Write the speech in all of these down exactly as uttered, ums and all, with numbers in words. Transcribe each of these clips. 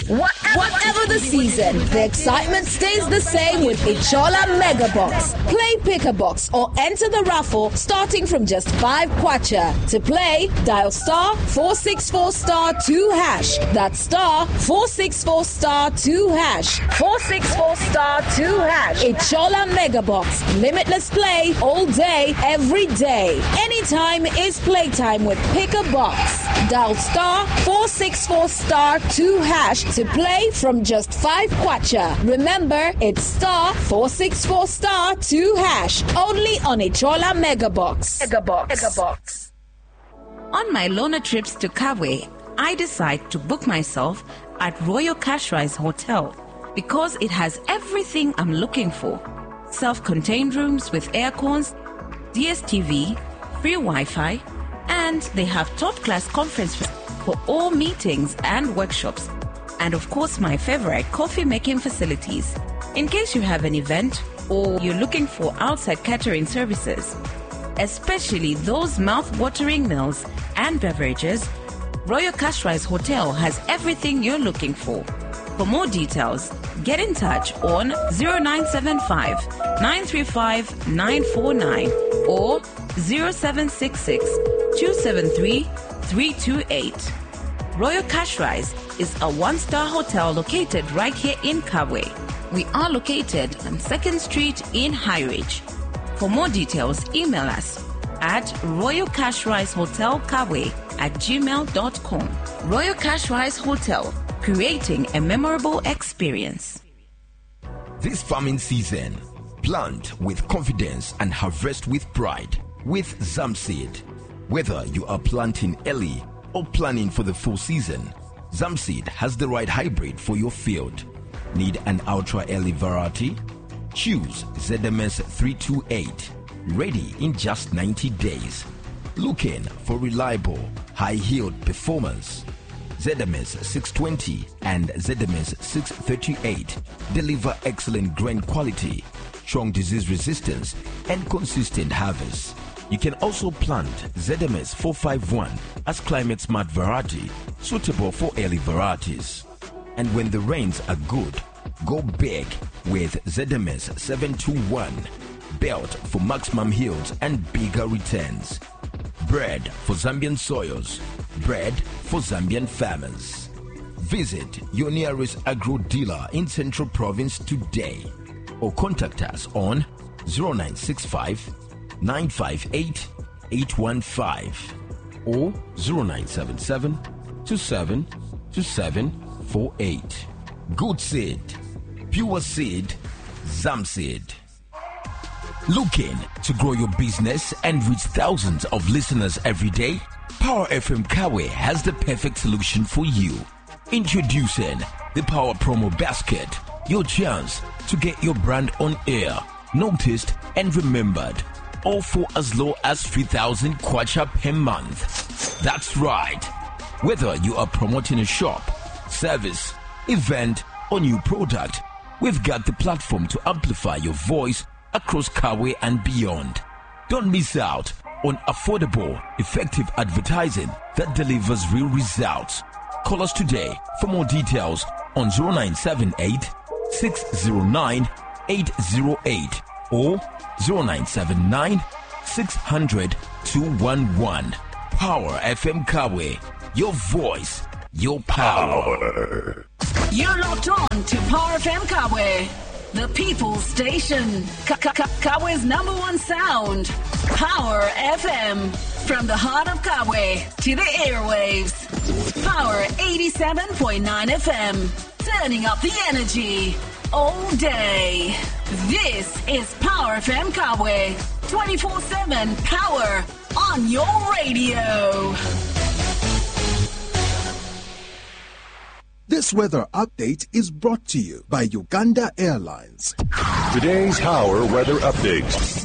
Whatever the season, the excitement stays the same with Ichola Mega Box. Play Pick a Box or enter the raffle starting from just five kwacha. To play, dial star four six four star two hash. That's star four six four star two hash. four six four star two hash. Ichola Mega Box. Limitless play all day, every day. Anytime is playtime with Pick a Box. Dial star four six four star two hash to play from just five kwacha. Remember, it's star four six four star two hash. Only on Ichola Mega Box. Mega Box. Mega Box. On my loner trips to Kabwe, I decide to book myself at Royal Cashrise Hotel because it has everything I'm looking for. Self-contained rooms with air cons, D S T V, free Wi-Fi, and they have top-class conference for all meetings and workshops. And of course, my favorite, coffee-making facilities. In case you have an event or you're looking for outside catering services, especially those mouth-watering meals and beverages, Royal Cashrise Hotel has everything you're looking for. For more details, get in touch on zero nine seven five, nine three five, nine four nine or zero seven six six, two seven three, three two eight. Royal Cashrise is a one-star hotel located right here in Kabwe. We are located on second Street in High Ridge. For more details, email us at royal cashrise hotel kabwe at gmail dot com. Royal Cashrise Hotel, creating a memorable experience. This farming season, plant with confidence and harvest with pride with Zamseed. Whether you are planting early or planning for the full season, Zamseed has the right hybrid for your field. Need an ultra early variety? Choose Z M S three two eight, ready in just ninety days. Looking for reliable, high-yield performance? Z M S six twenty and Z M S six thirty-eight deliver excellent grain quality, strong disease resistance, and consistent harvest. You can also plant Z M S four fifty-one as climate smart variety, suitable for early varieties. And when the rains are good, go big with Z M S seven twenty-one, built for maximum yields and bigger returns. Bred for Zambian soils, bred for Zambian farmers. Visit your nearest agro dealer in Central Province today or contact us on zero nine six five, nine five eight, eight one five or zero nine seven seven, two seven two seven four eight. Good seed, pure seed, Zamseed. Looking to grow your business and reach thousands of listeners every day? Power F M Kabwe has the perfect solution for you. Introducing the Power Promo Basket, your chance to get your brand on air, noticed and remembered, all for as low as three thousand kwacha per month. That's right. Whether you are promoting a shop, service, event, or new product, we've got the platform to amplify your voice across Kabwe and beyond. Don't miss out on affordable, effective advertising that delivers real results. Call us today for more details on zero nine seven eight, six zero nine, eight zero eight or zero nine seven nine, six hundred, two one one. Power F M Kabwe, your voice, your power. You're locked on to Power F M Kabwe, the people's station. Kabwe's number one sound. Power F M. From the heart of Kabwe to the airwaves. Power eighty-seven point nine F M. Turning up the energy all day. This is Power F M Kabwe. twenty-four seven power on your radio. This weather update is brought to you by Uganda Airlines. Today's Power Weather Update.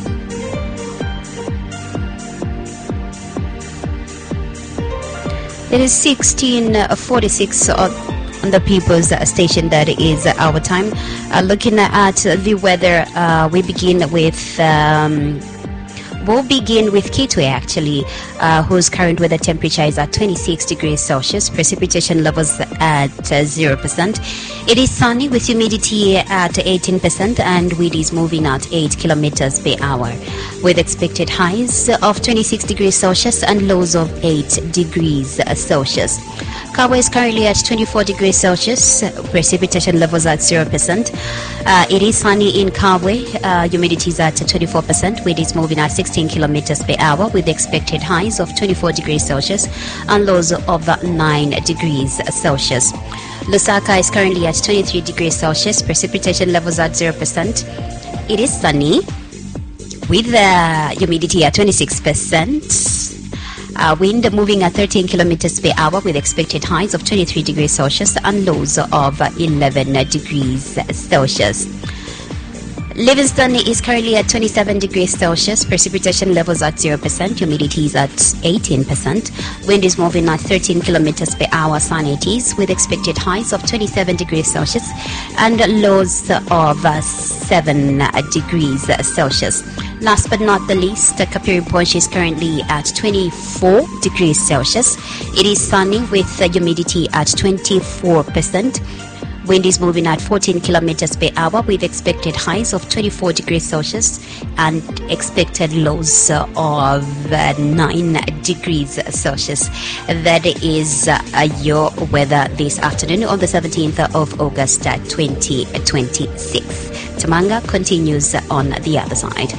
It is sixteen forty-six on the People's Station. That is our time. Uh, looking at the weather, uh, we begin with um, We'll begin with Kitwe, actually, uh, whose current weather temperature is at twenty-six degrees Celsius, precipitation levels at uh, zero percent. It is sunny with humidity at eighteen percent and wind is moving at eight kilometers per hour, with expected highs of twenty-six degrees Celsius and lows of eight degrees Celsius. Kabwe is currently at twenty-four degrees Celsius, precipitation levels at zero percent. Uh, it is sunny in Kabwe, uh, humidity is at twenty-four percent, wind is moving at sixteen kilometers per hour, with expected highs of twenty-four degrees Celsius and lows of nine degrees Celsius. Lusaka is currently at twenty-three degrees Celsius, precipitation levels at zero percent. It is sunny with uh, humidity at twenty-six percent. Uh, wind moving at thirteen kilometers per hour, with expected highs of twenty-three degrees Celsius and lows of eleven degrees Celsius. Livingston is currently at twenty-seven degrees Celsius, precipitation levels at zero percent, humidity is at eighteen percent, wind is moving at thirteen kilometers per hour, sunny it is, with expected highs of twenty-seven degrees Celsius and lows of seven degrees Celsius. Last but not the least, Kapiri Point is currently at twenty-four degrees Celsius. It is sunny with humidity at twenty-four percent. Wind is moving at fourteen kilometers per hour, with expected highs of twenty-four degrees Celsius and expected lows of nine degrees Celsius. That is uh, your weather this afternoon on the seventeenth of August twenty twenty-six. Tamanga continues on the other side.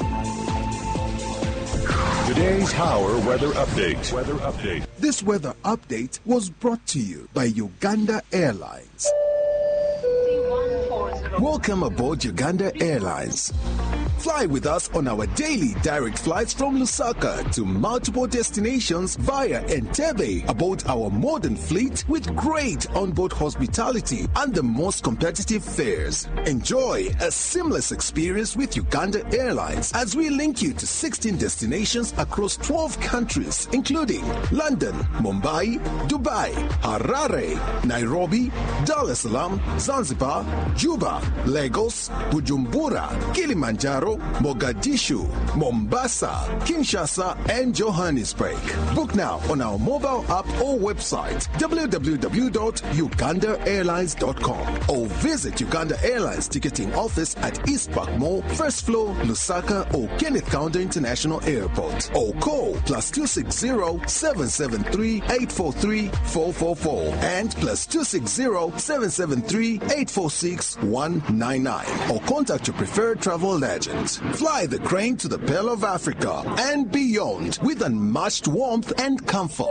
Today's Power Weather Update. Weather Update. This weather update was brought to you by Uganda Airlines. Welcome aboard Uganda Airlines. Fly with us on our daily direct flights from Lusaka to multiple destinations via Entebbe aboard our modern fleet with great onboard hospitality and the most competitive fares. Enjoy a seamless experience with Uganda Airlines as we link you to sixteen destinations across twelve countries, including London, Mumbai, Dubai, Harare, Nairobi, Dar es Salaam, Zanzibar, Juba, Lagos, Bujumbura, Kilimanjaro, Mogadishu, Mombasa, Kinshasa, and Johannesburg. Book now on our mobile app or website w w w dot uganda airlines dot com or visit Uganda Airlines ticketing office at East Park Mall, first floor, Lusaka, or Kenneth Kaunda International Airport, or call plus two six zero, seven seven three, eight four three, four four four and plus two six zero, seven seven three, eight four six, one nine nine, or contact your preferred travel agent. Fly the crane to the Pearl of Africa and beyond with unmatched warmth and comfort.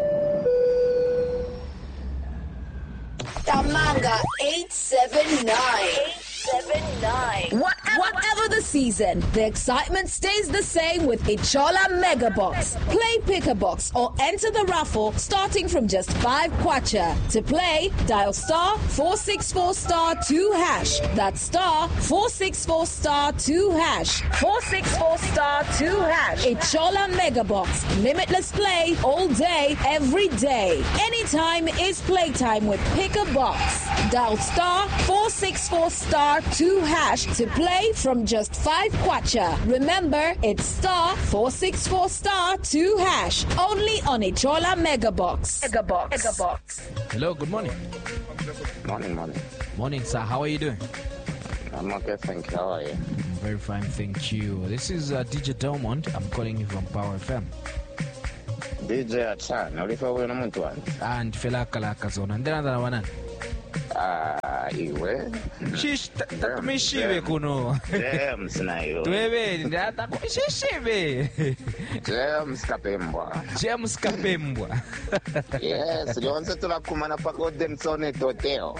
Tamanga eight seven nine. eight seven nine. Whatever, whatever the season, the excitement stays the same with Ichola Mega Box. Play Pick a Box or enter the raffle starting from just five kwacha. To play, dial star four six four star two hash. That's star four six four star two hash. four six four star two hash. Ichola Mega Box. Limitless play all day, every day. Anytime is playtime with Pick a Box. Dial star four six four star two hash to play from just five kwacha. Remember, it's star four six four star two hash. Only on Ichola Mega Box. Mega Box. Mega Box. Hello, good morning. Morning, morning. Morning, sir. How are you doing? I'm okay, thank you. How are you? Very fine, thank you. This is uh, D J Delmont. I'm calling you from Power F M. D J Achana, ulifa wewe na mtu wani? Ah, ndifela kalaka zona. Ndena ndana wanani? Ah, iwe. Shish, tatumishiwe kuno. James na iyo. Tuwewe, ndata shishiwe. James Kapembwa. James Kapembwa. Yes, jonse tulakumana pako demsone toteo.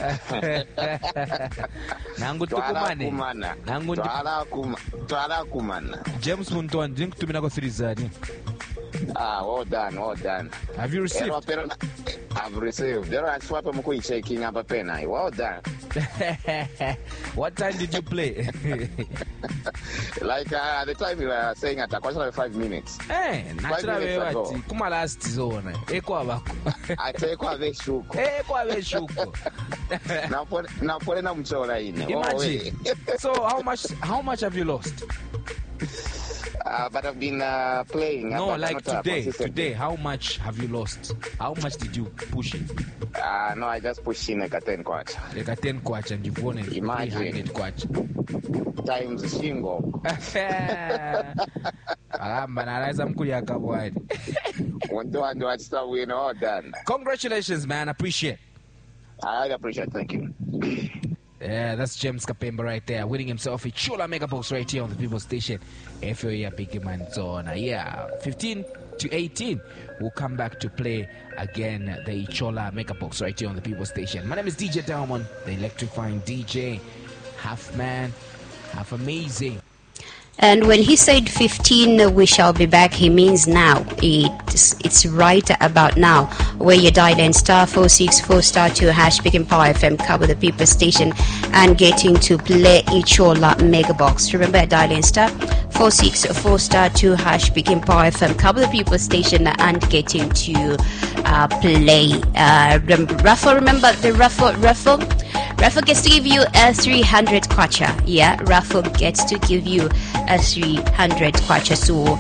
Nangu tukumane. Nangu tuala kumana. Tuala kumana. James Muntuan, drink to me na go three zari. Ah, well done, well done. Have you received? Pero, pero, I've received. There are swap mko checking up pena. Well done. What time did you play? Like uh, the time you were saying at a question of five minutes. Eh, naturally what? Kuma last zone. Eko abako. Ateko aveshuko. Eko aveshuko. Na pole na pole na mchola ine. Imagine. So how much how much have you lost? Uh, but I've been uh, playing. No, but like not, uh, today. consistently. Today, how much have you lost? How much did you push it? Uh, no, I just pushed in like a ten kwacha. Like a ten kwacha and you've won it. Imagine. three hundred kwacha. Times shingo. Alamba naraza mkuli akabwadi. One do I start winning all done. Congratulations, man. Appreciate. I appreciate it. Thank you. Yeah, that's James Kapemba right there, winning himself a Chola Mega Box right here on the People Station. F O A Big Man Zona. Yeah, fifteen to eighteen. We'll come back to play again the Chola Mega Box right here on the People Station. My name is D J Diamond, the electrifying D J. Half man, half amazing. And when he said fifteen, we shall be back, he means now. It's, it's right about now, where you dial in star four six four star two hash picking Power F M, cover the People Station, and getting to play Ichola Mega Box. Remember, dial in star four six four star two hash picking Power F M, cover the People Station, and getting to uh, play uh, raffle. Remember the raffle, raffle. Raffle gets to give you a three hundred kwacha. Yeah, Raffle gets to give you a three hundred kwacha. So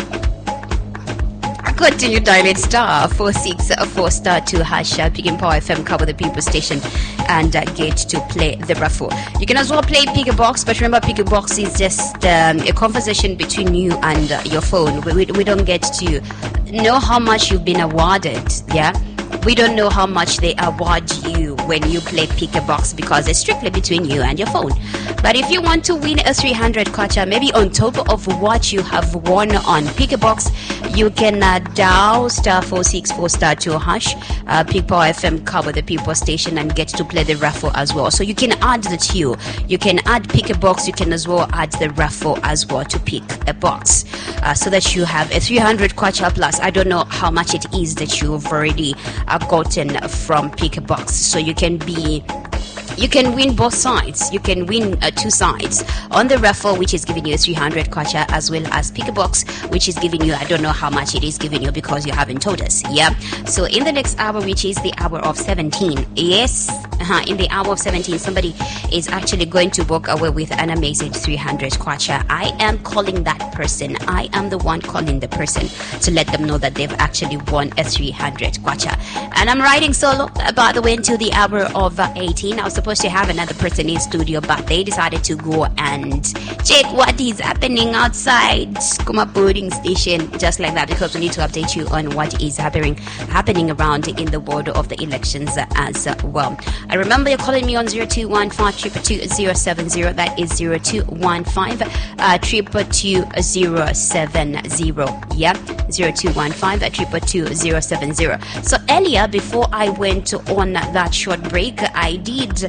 continue dialing star four six four star two hash picking Power F M, cover the People Station, and uh, get to play the raffle. You can as well play Pick a Box, but remember, Pick a Box is just um, a conversation between you and uh, your phone. We, we, we don't get to know how much you've been awarded. Yeah. We don't know how much they award you when you play Pick a Box because it's strictly between you and your phone. But if you want to win a three hundred kwacha, maybe on top of what you have won on Pick a Box, you can uh, dial star four six four star two hash, uh, Pick Power F M, cover the People Station, and get to play the raffle as well. So you can add the two. You can add Pick a Box. You can as well add the raffle as well to Pick a Box, uh, so that you have a three hundred kwacha plus. I don't know how much it is that you've already uh, gotten from Pick a Box. So you can be you can win both sides. You can win uh, two sides on the raffle, which is giving you three hundred kwacha, as well as Pick a Box, which is giving you, I don't know how much it is giving you because you haven't told us. Yeah. So in the next hour, which is the hour of seventeen, yes, uh, in the hour of seventeen, somebody is actually going to walk away with an amazing three hundred kwacha. I am calling that person. I am the one calling the person to let them know that they've actually won a three hundred kwacha. And I'm riding solo, uh, by the way, until the hour of uh, eighteen. I was supposed to have another person in studio, but they decided to go and check what is happening outside Kuma boarding station, just like that, because we need to update you on what is happening happening around in the world of the elections as well. I remember you're calling me on zero two one five two two zero seven zero. That is zero two one five two two zero seven zero. Yeah, zero two one five two two zero seven zero. So earlier, before I went on that short break, I did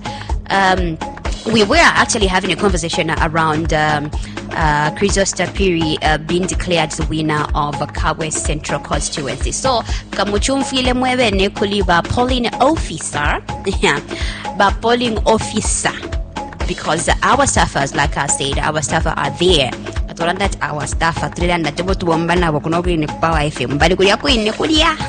um we were actually having a conversation around um, uh, Chrysosta Piri uh, being declared the winner of Kabwe Central constituency. So, kamuchumfile mwewe nekuli ba polling officer, yeah, ba polling officer, because our staffers, like I said, our staffers are there. Atola that our staff are three hundred to tuombana wakunogi in Power F M. Bali kuya kuine kulia.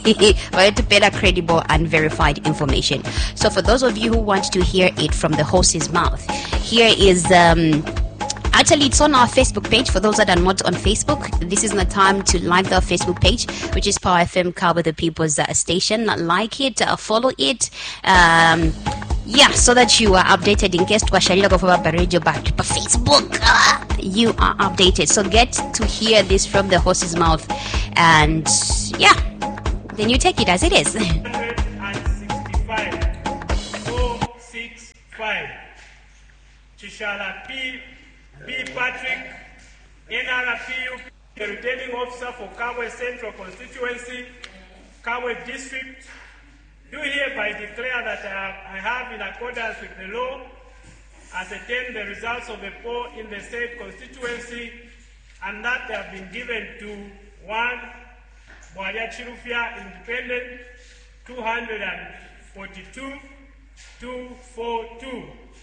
To better credible and verified information. So for those of you who want to hear it from the horse's mouth, here is um actually it's on our Facebook page. For those that are not on Facebook, this is the time to like the Facebook page, which is Power F M, cover the People's uh, Station. Like it, uh, follow it, um yeah, so that you are updated in case twashalila go for radio back to Facebook. Uh, you are updated. So get to hear this from the horse's mouth, and yeah, then you take it as it is. one sixty-five, four sixty-five. Chishala P. B. Patrick, N R P U, the returning officer for Kabwe Central Constituency, Kabwe District, do hereby declare that I have, in accordance with the law, ascertained the results of the poll in the said constituency, and that they have been given to one. Bwalia Chirufia Independent, two hundred forty-two, two forty-two.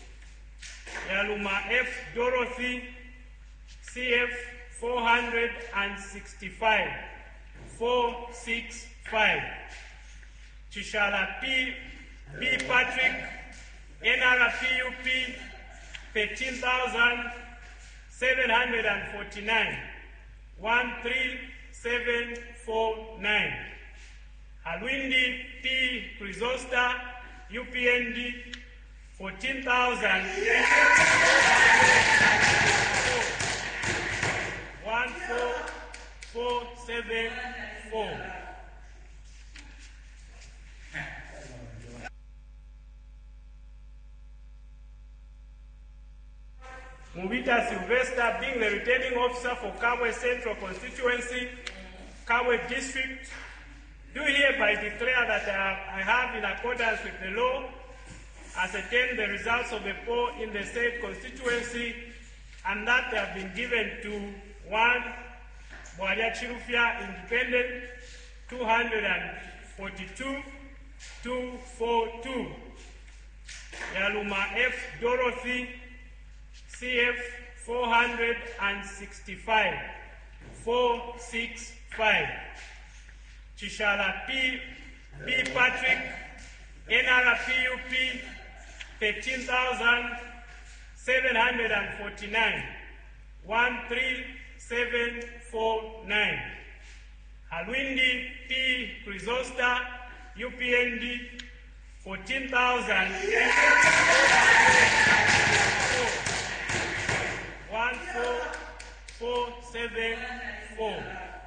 Yaluma F. Dorothy, C F, four hundred sixty-five, four sixty-five. Chishala P. B. Patrick, N R P U P, thirteen thousand seven hundred forty-nine. one three seven four nine. Halwindi P. Chrysosta, U P N D, fourteen thousand one four four seven four. Mubita Sylvester, being the returning officer for Kabwe Central Constituency, Kabwe District, do hereby declare that I have, in accordance with the law, ascertained the results of the poll in the said constituency, and that they have been given to one, Bwalia Chirufya Independent, two hundred forty-two, two forty-two. Yaluma F. Dorothy, C F four hundred sixty-five, four sixty-five. Chishala P. B. Patrick, N R P U P, thirteen thousand seven hundred forty-nine, one three seven four nine. Halwindi P. Chrysosta, U P N D, fourteen thousand one four four seven four.